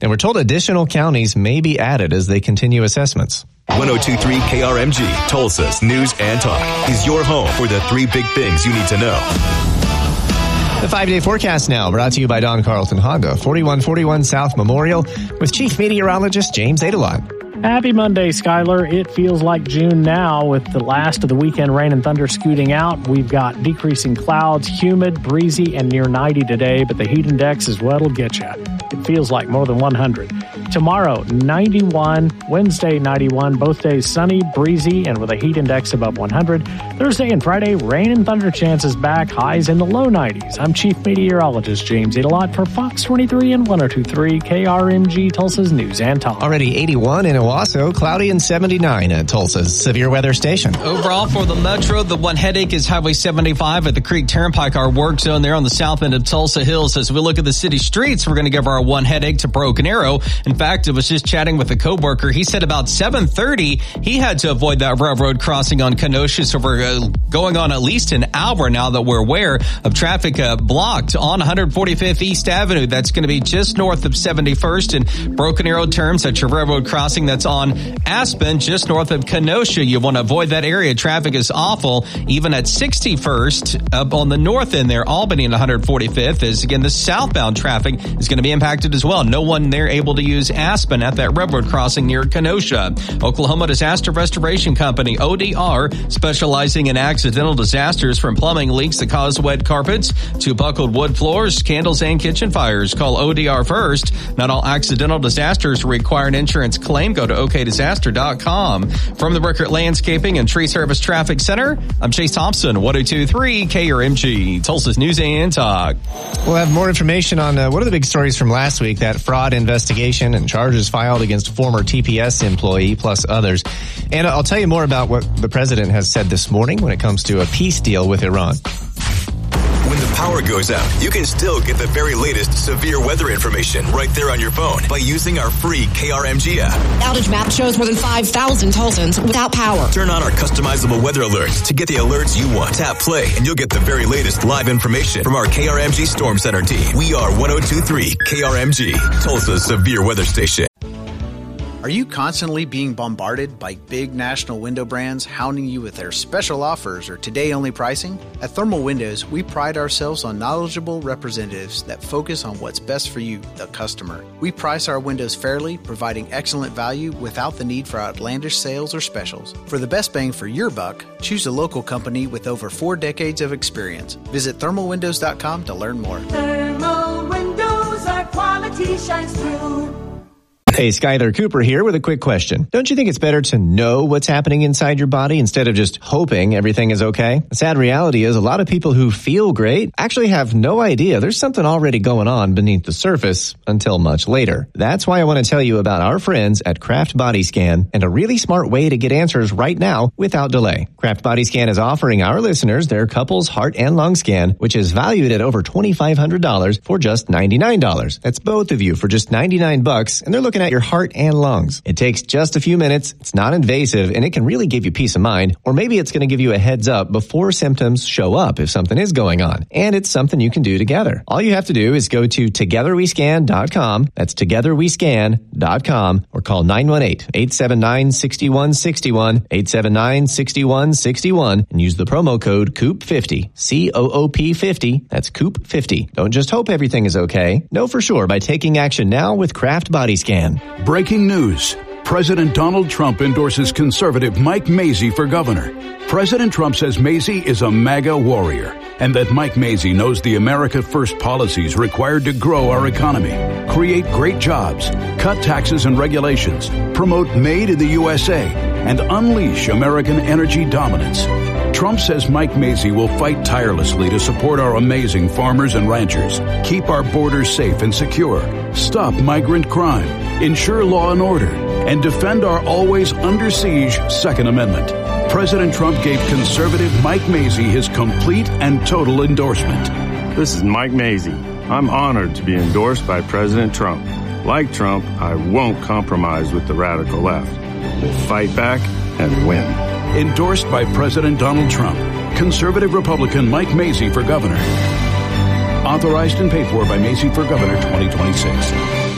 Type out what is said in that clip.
we're told additional counties may be added as they continue assessments. 102.3 KRMG, Tulsa's News and Talk, is your home for the three big things you need to know. The 5-day forecast now, brought to you by Don Carlton Honda, 4141 South Memorial, with Chief Meteorologist James Adelot. Happy Monday, Skyler. It feels like June now with the last of the weekend rain and thunder scooting out. We've got decreasing clouds, humid, breezy, and near 90 today, but the heat index is what'll get you. It feels like more than 100. Tomorrow, 91. Wednesday, 91. Both days sunny, breezy, and with a heat index above 100. Thursday and Friday, rain and thunder chances back, highs in the low 90s. I'm Chief Meteorologist James Adelot for Fox 23 and 102.3 KRMG, Tulsa's News and Talk. Already 81 in Owasso, cloudy and 79 at Tulsa's severe weather station. Overall for the metro, the one headache is Highway 75 at the Creek Turnpike, our work zone there on the south end of Tulsa Hills. As we look at the city streets, we're going to give our one headache to Broken Arrow. In fact, I was just chatting with a coworker. He said about 7:30, he had to avoid that railroad crossing on Kenosha. So we're going on at least an hour now that we're aware of traffic blocked on 145th East Avenue. That's going to be just north of 71st in Broken Arrow terms. That's your railroad crossing that's on Aspen, just north of Kenosha. You want to avoid that area. Traffic is awful. Even at 61st up on the north end there, Albany and 145th is, again, the southbound traffic is going to be impacted as well. No one there able to use Aspen at that railroad crossing near Kenosha. Oklahoma Disaster Restoration Company, ODR, specializing in accidental disasters from plumbing leaks that cause wet carpets to buckled wood floors, candles, and kitchen fires. Call ODR first. Not all accidental disasters require an insurance claim. Go to okdisaster.com. From the Rickert Landscaping and Tree Service Traffic Center, I'm Chase Thompson, 102.3 KRMG, Tulsa's News and Talk. We'll have more information on one of the big stories from last week, that fraud investigation and charges filed against former TPS employee plus others. And I'll tell you more about what the president has said this morning when it comes to a peace deal with Iran. When the power goes out, you can still get the very latest severe weather information right there on your phone by using our free KRMG app. Outage map shows more than 5,000 Tulsans without power. Turn on our customizable weather alerts to get the alerts you want. Tap play and you'll get the very latest live information from our KRMG Storm Center team. We are 102.3 KRMG, Tulsa's severe weather station. Are you constantly being bombarded by big national window brands hounding you with their special offers or today-only pricing? At Thermal Windows, we pride ourselves on knowledgeable representatives that focus on what's best for you, the customer. We price our windows fairly, providing excellent value without the need for outlandish sales or specials. For the best bang for your buck, choose a local company with over 4 decades of experience. Visit thermalwindows.com to learn more. Thermal Windows, our quality shines through. Hey, Skyler Cooper here with a quick question. Don't you think it's better to know what's happening inside your body instead of just hoping everything is okay? The sad reality is a lot of people who feel great actually have no idea there's something already going on beneath the surface until much later. That's why I want to tell you about our friends at Kraft Body Scan and a really smart way to get answers right now without delay. Kraft Body Scan is offering our listeners their couple's heart and lung scan, which is valued at over $2,500 for just $99. That's both of you for just $99, and they're looking at your heart and lungs. It takes just a few minutes, it's not invasive, and it can really give you peace of mind, or maybe it's going to give you a heads up before symptoms show up if something is going on. And it's something you can do together. All you have to do is go to togetherwescan.com, that's togetherwescan.com, or call 918-879-6161, 879-6161, and use the promo code COOP50, COOP50, that's COOP50. Don't just hope everything is okay. Know for sure by taking action now with Kraft Body Scan. Breaking news. President Donald Trump endorses conservative Mike Mazzei for governor. President Trump says Mazzei is a MAGA warrior and that Mike Mazzei knows the America First policies required to grow our economy, create great jobs, cut taxes and regulations, promote Made in the USA, and unleash American energy dominance. Trump says Mike Mazzei will fight tirelessly to support our amazing farmers and ranchers, keep our borders safe and secure, stop migrant crime, ensure law and order, and defend our always under siege Second Amendment. President Trump gave conservative Mike Mazzei his complete and total endorsement. This is Mike Mazzei. I'm honored to be endorsed by President Trump. Like Trump, I won't compromise with the radical left. We'll fight back and win. Endorsed by President Donald Trump. Conservative Republican Mike Mazzei for governor. Authorized and paid for by Mazzei for Governor 2026.